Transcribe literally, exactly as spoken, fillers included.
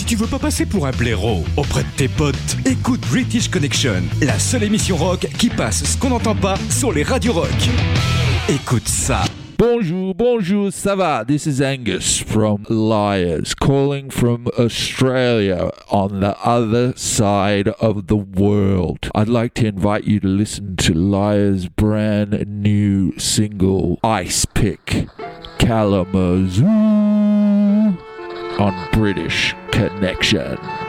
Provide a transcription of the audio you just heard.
Si tu veux pas passer pour un blaireau auprès de tes potes, écoute British Connection, la seule émission rock qui passe ce qu'on n'entend pas sur les radios rock. Écoute ça. Bonjour, bonjour, ça va? This is Angus from Liars, calling from Australia on the other side of the world. I'd like to invite you to listen to Liars' brand new single, Ice Pick, Kalamazoo, on British Connection.